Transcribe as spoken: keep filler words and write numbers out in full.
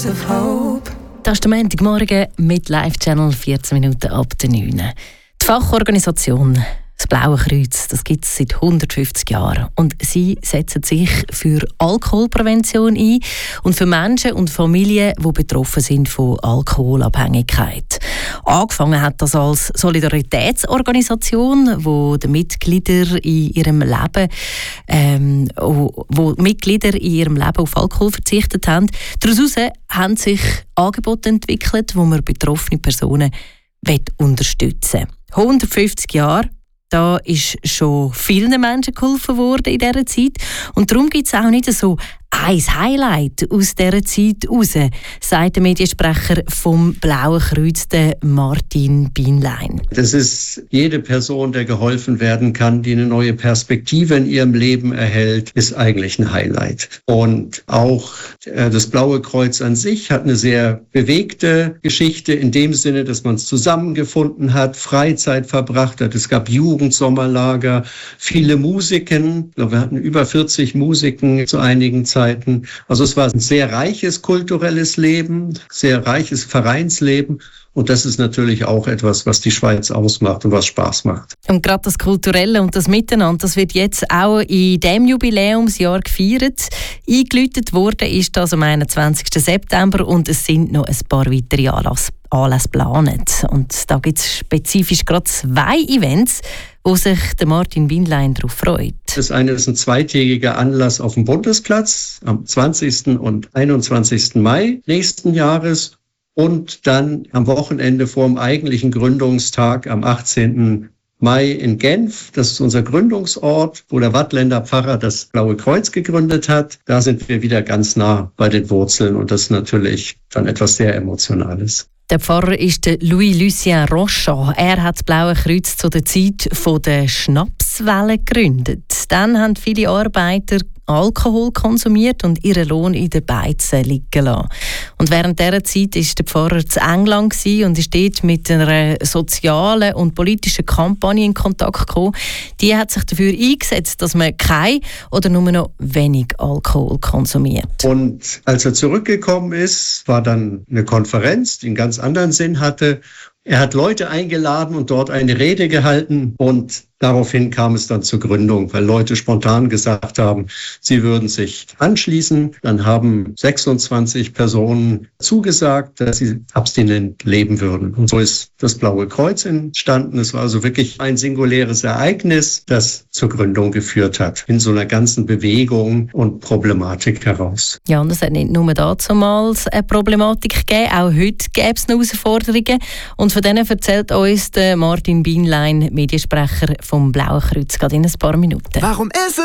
voice of hope. Das ist der Montagmorgen mit Live-Channel, vierzehn Minuten ab der neun. Die Fachorganisation das Blaue Kreuz, das gibt es seit hundertfünfzig Jahren. Und sie setzen sich für Alkoholprävention ein und für Menschen und Familien, die betroffen sind von Alkoholabhängigkeit. Angefangen hat das als Solidaritätsorganisation, wo die Mitglieder in ihrem Leben, ähm, wo Mitglieder in ihrem Leben auf Alkohol verzichtet haben. Daraus haben sich Angebote entwickelt, wo man betroffene Personen unterstützen will. hundertfünfzig Jahre. Da ist schon vielen Menschen geholfen worden in dieser Zeit. Und darum gibt es auch nicht so ein Highlight aus dieser Zeit raus, sagt der Mediensprecher vom Blauen Kreuz, Martin Bienlein. Das ist jede Person, der geholfen werden kann, die eine neue Perspektive in ihrem Leben erhält, ist eigentlich ein Highlight. Und auch äh, das Blaue Kreuz an sich hat eine sehr bewegte Geschichte in dem Sinne, dass man es zusammengefunden hat, Freizeit verbracht hat. Es gab Jugendsommerlager, viele Musiken. Ich glaube, wir hatten über vierzig Musiken zu einigen Zeiten. Also es war ein sehr reiches kulturelles Leben, sehr reiches Vereinsleben. Und das ist natürlich auch etwas, was die Schweiz ausmacht und was Spaß macht. Und gerade das Kulturelle und das Miteinander, das wird jetzt auch in diesem Jubiläumsjahr gefeiert. Eingeläutet worden ist das am einundzwanzigsten September und es sind noch ein paar weitere Anlässe, Anlässe geplant. Und da gibt es spezifisch gerade zwei Events, wo sich der Martin Bienlein darauf freut. Das eine ist ein zweitägiger Anlass auf dem Bundesplatz am zwanzigsten und einundzwanzigsten Mai nächsten Jahres. Und dann am Wochenende vor dem eigentlichen Gründungstag am achtzehnten Mai in Genf. Das ist unser Gründungsort, wo der Waadtländer Pfarrer das Blaue Kreuz gegründet hat. Da sind wir wieder ganz nah bei den Wurzeln und das ist natürlich dann etwas sehr Emotionales. Der Pfarrer ist der Louis-Lucien Rochon. Er hat das Blaue Kreuz zu der Zeit der Schnapswelle gegründet. Dann haben viele Arbeiter Alkohol konsumiert und ihren Lohn in den Beizen liegen lassen. Und während dieser Zeit war der Pfarrer zu England und ist dort mit einer sozialen und politischen Kampagne in Kontakt gekommen. Die hat sich dafür eingesetzt, dass man kein oder nur noch wenig Alkohol konsumiert. Und als er zurückgekommen ist, war dann eine Konferenz, die einen ganz anderen Sinn hatte. Er hat Leute eingeladen und dort eine Rede gehalten und daraufhin kam es dann zur Gründung, weil Leute spontan gesagt haben, sie würden sich anschließen. Dann haben sechsundzwanzig Personen zugesagt, dass sie abstinent leben würden. Und so ist das Blaue Kreuz entstanden. Es war also wirklich ein singuläres Ereignis, das zur Gründung geführt hat, in so einer ganzen Bewegung und Problematik heraus. Ja, und es hat nicht nur damals eine Problematik gegeben, auch heute gäbe es noch Herausforderungen. Und von denen erzählt uns der Martin Bienlein, Mediensprecher vom Blauen Kreuz, gerade in ein paar Minuten. Warum ist